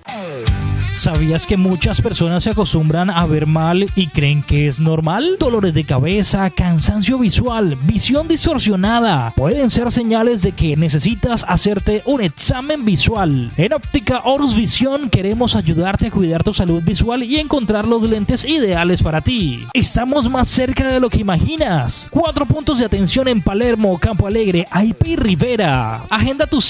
¿Sabías que muchas personas se acostumbran a ver mal y creen que es normal? Dolores de cabeza, cansancio visual, visión distorsionada pueden ser señales de que necesitas hacerte un examen visual. En Óptica Horus Visión queremos ayudarte a cuidar tu salud visual y encontrar los lentes ideales para ti. Estamos más cerca de lo que imaginas. 4 puntos de atención en Palermo, Campo Alegre, Aipa y Rivera. Agenda tu